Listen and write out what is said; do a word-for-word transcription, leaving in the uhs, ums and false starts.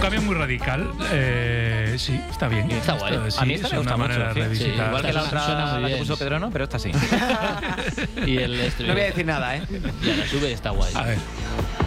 cambio muy radical. Eh, sí, está bien. Está guay. Esto, sí, A mí esta es me gusta una mucho. manera de sí, sí, revisitar. igual que la Suena otra muy la que bien. puso Pedro, no, pero esta sí. Y el No estribillo. voy a decir nada, ¿eh? Y a la sube está guay. A ver.